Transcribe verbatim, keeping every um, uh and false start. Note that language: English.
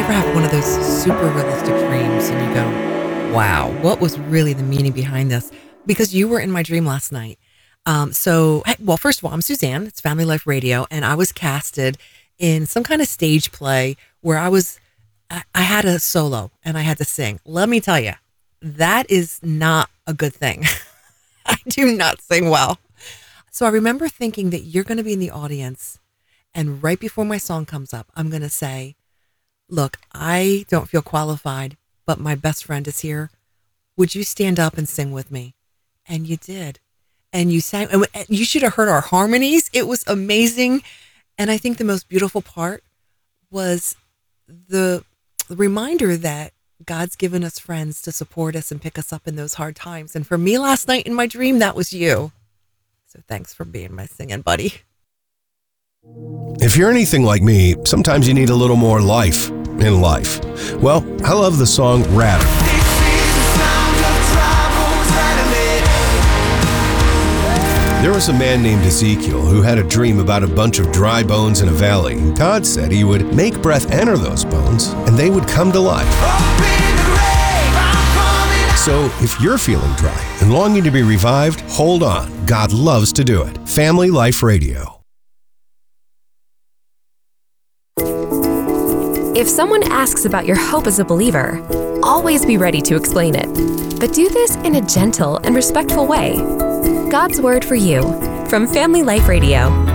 ever have one of those super realistic dreams and you go, wow, what was really the meaning behind this? Because you were in my dream last night. Um, so, hey, well, first of all, I'm Suzanne. It's Family Life Radio, and I was casted in some kind of stage play where I was, I, I had a solo and I had to sing. Let me tell you, that is not a good thing. I do not sing well. So I remember thinking that you're going to be in the audience, and right before my song comes up, I'm going to say, look, I don't feel qualified, but my best friend is here. Would you stand up and sing with me? And you did. And you sang, and you should have heard our harmonies. It was amazing. And I think the most beautiful part was the, the reminder that God's given us friends to support us and pick us up in those hard times. And for me last night in my dream, that was you. So thanks for being my singing buddy. If you're anything like me, sometimes you need a little more life in life. Well, I love the song Rattle. There was a man named Ezekiel who had a dream about a bunch of dry bones in a valley. God said he would make breath enter those bones and they would come to life. So if you're feeling dry and longing to be revived, hold on. God loves to do it. Family Life Radio. If someone asks about your hope as a believer, always be ready to explain it. But do this in a gentle and respectful way. God's Word for You from Family Life Radio.